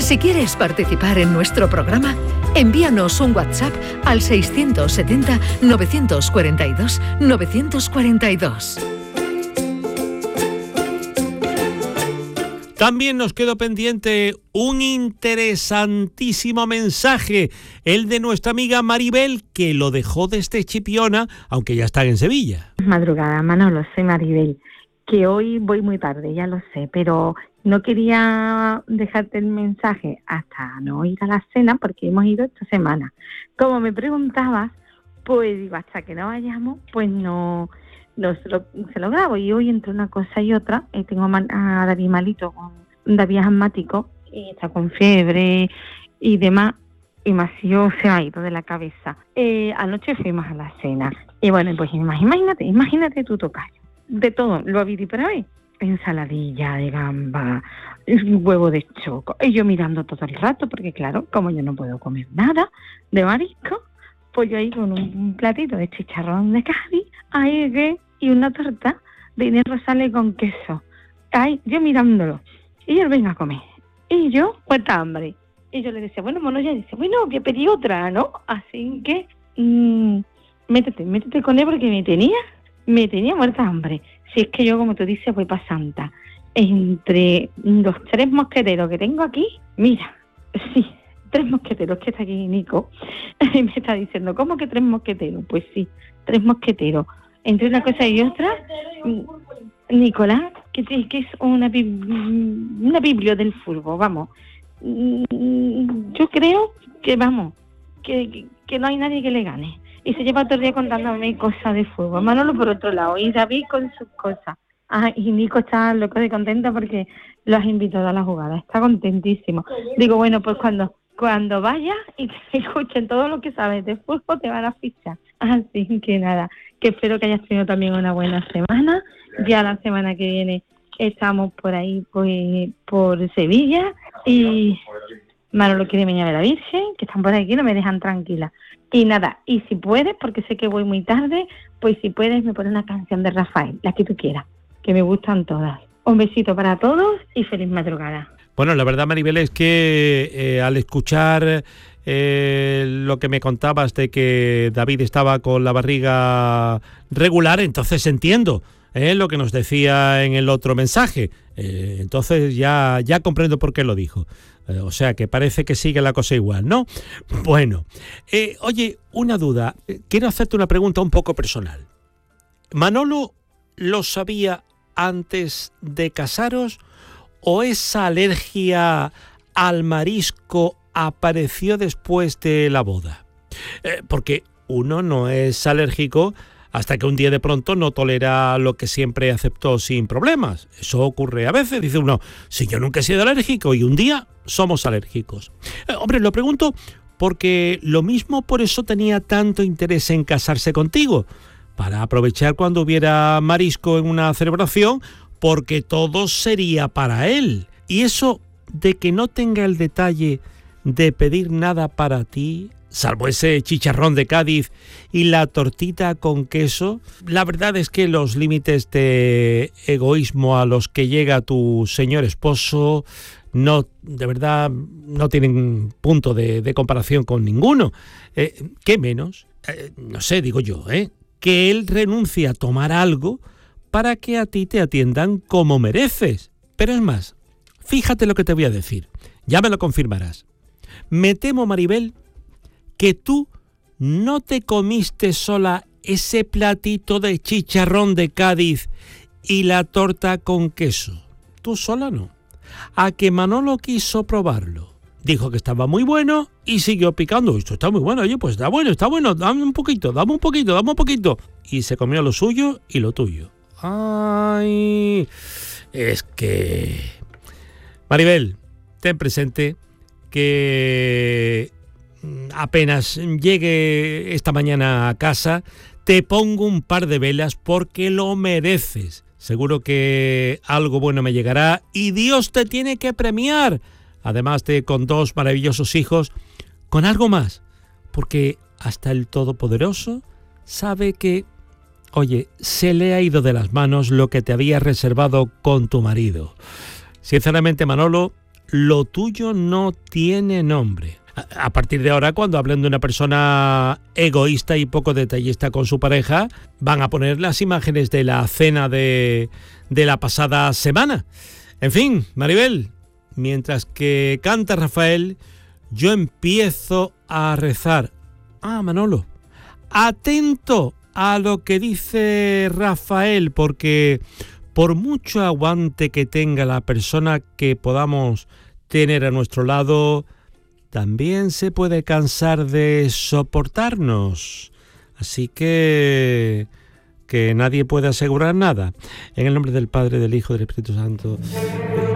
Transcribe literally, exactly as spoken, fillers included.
Si quieres participar en nuestro programa, envíanos un WhatsApp al seiscientos setenta, novecientos cuarenta y dos, novecientos cuarenta y dos. También nos quedó pendiente un interesantísimo mensaje, el de nuestra amiga Maribel, que lo dejó desde Chipiona, aunque ya está en Sevilla. Madrugada, Manolo, soy Maribel, que hoy voy muy tarde, ya lo sé, pero no quería dejarte el mensaje hasta no ir a la cena, porque hemos ido esta semana. Como me preguntabas, pues digo, hasta que no vayamos, pues no... No, se, lo, se lo grabo, y hoy entre una cosa y otra eh, tengo man, a David malito, con David asmático, y está con fiebre y demás, y más yo se ha ido de la cabeza. Eh, anoche fuimos a la cena, y bueno, pues imagínate, imagínate tu tocayo, de todo, lo habí para ver, ensaladilla de gamba, huevo de choco, y yo mirando todo el rato, porque claro, como yo no puedo comer nada de marisco, pues yo ahí con un, un platito de chicharrón de Cádiz, ahí que y una torta de Inés Rosales con queso. Ay, yo mirándolo. Y él, venga a comer. Y yo, cuánta hambre. Y yo le decía, bueno, mono, ya dice, bueno, que pedí otra, ¿no? Así que, mmm, métete, métete con él, porque me tenía, me tenía muerta hambre. Si es que yo, como tú dices, voy para Santa. Entre los tres mosqueteros que tengo aquí, mira, sí, tres mosqueteros, que está aquí Nico, y me está diciendo, ¿cómo que tres mosqueteros? Pues sí, tres mosqueteros. Entre una cosa y otra, Nicolás, que, que es una, una biblia del fútbol, vamos. Yo creo que, vamos, que, que no hay nadie que le gane. Y se lleva todo el día contándome cosas de fútbol. Manolo por otro lado, y David con sus cosas. Ah, y Nico está loco de contenta porque lo has invitado a la jugada, está contentísimo. Digo, bueno, pues cuando... Cuando vayas y te escuchen todo lo que sabes de fútbol, te van a fichar. Así que nada, que espero que hayas tenido también una buena semana. Ya la semana que viene estamos por ahí, pues, por Sevilla. Y Manolo quiere venir a ver a la Virgen, que están por aquí, no me dejan tranquila. Y nada, y si puedes, porque sé que voy muy tarde, pues si puedes me pones una canción de Rafael, la que tú quieras, que me gustan todas. Un besito para todos y feliz madrugada. Bueno, la verdad, Maribel, es que eh, al escuchar eh, lo que me contabas de que David estaba con la barriga regular, entonces entiendo eh, lo que nos decía en el otro mensaje. Eh, entonces ya, ya comprendo por qué lo dijo. Eh, o sea, que parece que sigue la cosa igual, ¿no? Bueno, eh, oye, una duda. Quiero hacerte una pregunta un poco personal. ¿Manolo lo sabía antes de casaros? ¿O esa alergia al marisco apareció después de la boda? Eh, porque uno no es alérgico hasta que un día de pronto no tolera lo que siempre aceptó sin problemas. Eso ocurre a veces. Dice uno, si yo nunca he sido alérgico y un día somos alérgicos. Eh, hombre, lo pregunto porque lo mismo por eso tenía tanto interés en casarse contigo, para aprovechar cuando hubiera marisco en una celebración, porque todo sería para él. Y eso de que no tenga el detalle de pedir nada para ti, salvo ese chicharrón de Cádiz y la tortita con queso, la verdad es que los límites de egoísmo a los que llega tu señor esposo no, de verdad, no tienen punto de, de comparación con ninguno. Eh, ¿Qué menos? Eh, no sé, digo yo, ¿eh? Que él renuncie a tomar algo para que a ti te atiendan como mereces. Pero es más, fíjate lo que te voy a decir, ya me lo confirmarás. Me temo, Maribel, que tú no te comiste sola ese platito de chicharrón de Cádiz y la torta con queso. Tú sola no. A que Manolo quiso probarlo. Dijo que estaba muy bueno y siguió picando. Esto está muy bueno, oye, pues está bueno, está bueno, dame un poquito, dame un poquito, dame un poquito. Y se comió lo suyo y lo tuyo. Ay, es que... Maribel, ten presente que apenas llegue esta mañana a casa, te pongo un par de velas porque lo mereces. Seguro que algo bueno me llegará y Dios te tiene que premiar, además de con dos maravillosos hijos, con algo más, porque hasta el Todopoderoso sabe que, oye, se le ha ido de las manos lo que te había reservado con tu marido. Sinceramente, Manolo, lo tuyo no tiene nombre. A partir de ahora, cuando hablen de una persona egoísta y poco detallista con su pareja, van a poner las imágenes de la cena de, de la pasada semana. En fin, Maribel, mientras que canta Rafael, yo empiezo a rezar. Ah, Manolo, atento a lo que dice Rafael, porque por mucho aguante que tenga la persona que podamos tener a nuestro lado, también se puede cansar de soportarnos. Así que que nadie puede asegurar nada. En el nombre del Padre, del Hijo y del Espíritu Santo.